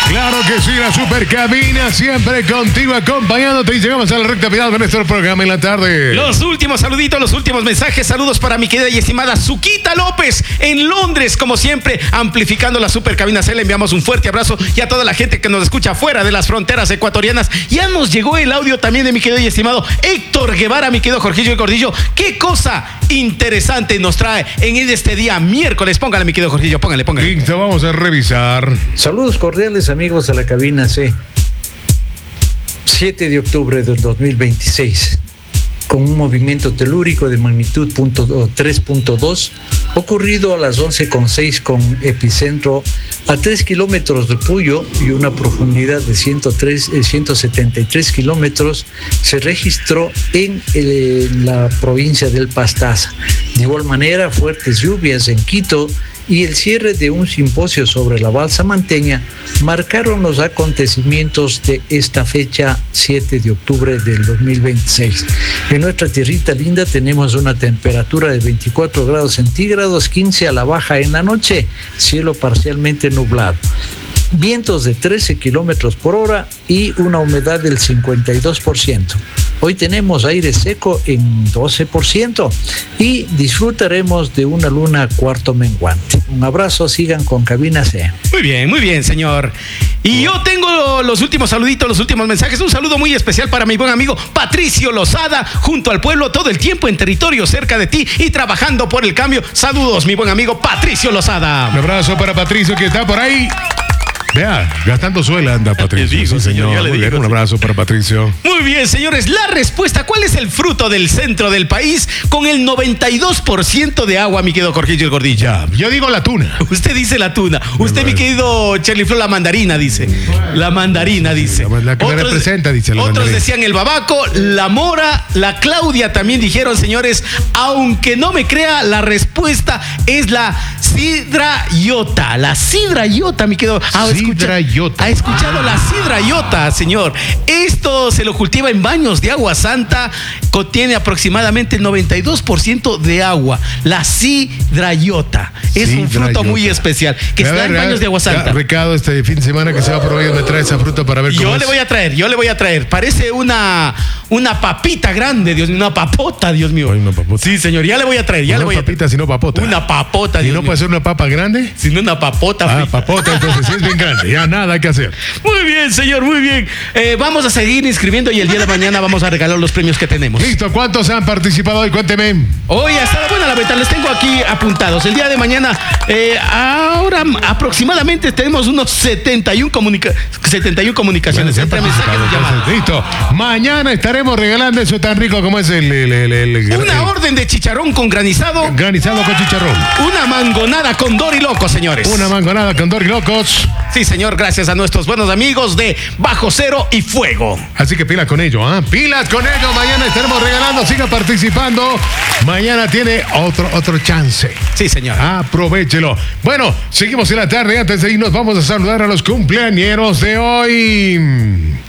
Claro que sí, la Supercabina siempre contigo, acompañándote, y llegamos a la recta final de nuestro programa en la tarde. Los últimos saluditos, los últimos mensajes. Saludos para mi querida y estimada Suquita López en Londres, como siempre, amplificando la Supercabina. Le enviamos un fuerte abrazo y a toda la gente que nos escucha fuera de las fronteras ecuatorianas. Ya nos llegó el audio también de mi querido y estimado Héctor Guevara, mi querido Jorgillo y Gordillo. Qué cosa interesante nos trae en este día miércoles. Póngale, mi querido Jorgillo, póngale. Listo, vamos a revisar. Saludos cordiales, amigos de la cabina C. 7 de octubre del 2026, con un movimiento telúrico de magnitud 3.2, ocurrido a las 11:06 con epicentro a 3 kilómetros de Puyo y una profundidad de 173 kilómetros, se registró en la provincia del Pastaza. De igual manera, fuertes lluvias en Quito y el cierre de un simposio sobre la balsa manteña marcaron los acontecimientos de esta fecha, 7 de octubre del 2026. En nuestra tierrita linda tenemos una temperatura de 24 grados centígrados, 15 a la baja en la noche, cielo parcialmente nublado. Vientos de 13 kilómetros por hora y una humedad del 52%. Hoy tenemos aire seco en 12% y disfrutaremos de una luna cuarto menguante. Un abrazo, sigan con Cabina C. Muy bien, señor. Y yo tengo los últimos saluditos, los últimos mensajes. Un saludo muy especial para mi buen amigo Patricio Lozada, junto al pueblo todo el tiempo en territorio cerca de ti y trabajando por el cambio. Saludos, mi buen amigo Patricio Lozada. Un abrazo para Patricio, que está por ahí. Vea, gastando suela anda Patricio. Digo, sí, señor. ya le Muy bien, digo, un abrazo para Patricio. Muy bien, señores, la respuesta: ¿cuál es el fruto del centro del país con el 92% de agua, mi querido Jorgillo el Gordillo? Yo digo la tuna. Usted dice la tuna. Usted, mi querido Cherliflor, la mandarina, dice. La mandarina, dice. La que me representa, dice la Otros mandarina. decían el babaco, la mora, la Claudia también dijeron, señores. Aunque no me crea, la respuesta es la sidrayota. La sidrayota, mi querido. Sidrayota. ¿Ha escuchado la sidrayota, señor? Esto se lo cultiva en baños de agua santa. Contiene aproximadamente el 92% de agua. La sidrayota. Es un fruto muy especial que está en baños de agua santa. Recado este fin de semana que se va por ahí, me trae esa fruta para ver cómo Yo es. le voy a traer. Parece una papita grande, Dios mío, una papota, Dios mío. Ay, una papota. Sí, señor, ya le voy a traer. No papita, sino papota. Una papota, ¿Y Dios no mío. puede ser una papa grande? Sino una papota. Ah, frita. papota, entonces sí es bien grande. Ya nada hay que hacer. Muy bien, señor, muy bien. Vamos a seguir inscribiendo y el día de mañana vamos a regalar los premios que tenemos. Listo, ¿cuántos han participado hoy? Cuénteme. Hoy hasta la buena la verdad, les tengo aquí apuntados. El día de mañana, ahora aproximadamente tenemos unos 71 comunicaciones entre mensajes y llamadas. Listo. Mañana estaremos regalando eso tan rico como es Una orden de chicharrón con granizado. granizado con chicharrón. Una mangonada con Dorilocos, señores. Una mangonada con Dorilocos. Sí, señor, gracias a nuestros buenos amigos de Bajo Cero y Fuego. Así que pilas con ello, ¿ah? Pilas con ello. Mañana estaremos regalando. Siga participando. Mañana tiene otro chance. Sí, señor. Aprovechelo. Bueno, seguimos en la tarde. Antes de irnos, vamos a saludar a los cumpleañeros de hoy.